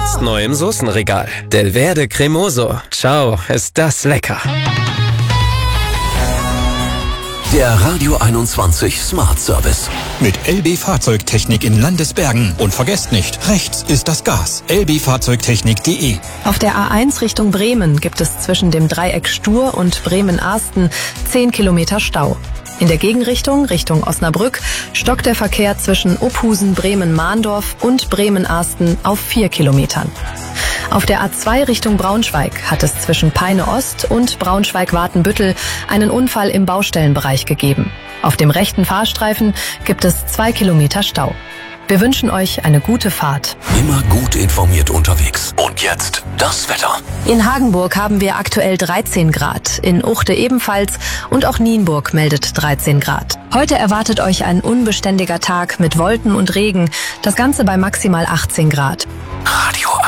Jetzt neu im Soßenregal. Delverde Cremoso. Ciao, ist das lecker. Der Radio 21 Smart Service. Mit LB Fahrzeugtechnik in Landesbergen. Und vergesst nicht, rechts ist das Gas. lbfahrzeugtechnik.de. Auf der A1 Richtung Bremen gibt es zwischen dem Dreieck Stur und Bremen-Arsten 10 Kilometer Stau. In der Gegenrichtung, Richtung Osnabrück, stockt der Verkehr zwischen Ophusen, Bremen-Mahndorf und Bremen-Arsten auf 4 Kilometern. Auf der A2 Richtung Braunschweig hat es zwischen Peine Ost und Braunschweig-Watenbüttel einen Unfall im Baustellenbereich gegeben. Auf dem rechten Fahrstreifen gibt es 2 Kilometer Stau. Wir wünschen euch eine gute Fahrt. Immer gut informiert unterwegs. Und jetzt das Wetter. In Hagenburg haben wir aktuell 13 Grad, in Uchte ebenfalls und auch Nienburg meldet 13 Grad. Heute erwartet euch ein unbeständiger Tag mit Wolken und Regen, das Ganze bei maximal 18 Grad. Radio